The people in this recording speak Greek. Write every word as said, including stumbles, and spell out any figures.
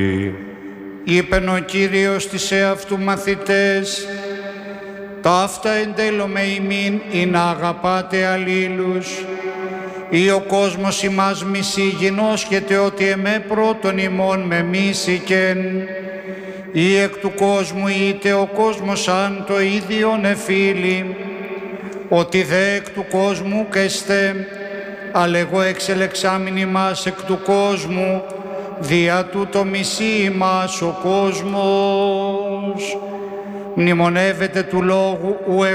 Είπεν ο Κύριος στις εαυτού μαθητές, ταύτα εν τέλω με ημίν ή να αγαπάτε αλλήλους, ή ο κόσμος ημάς μισή γινώσχεται ότι εμέ πρώτον ημών με μίσηκεν, ή εκ του κόσμου είτε ο κόσμος αν το ίδιον εφίλει, ότι δε εκ του κόσμου κεστε, αλλά εγώ εξελεξάμην ημάς εκ του κόσμου, δια τούτο μισή ημάς ο κόσμος. Μνημονεύεται του λόγου ου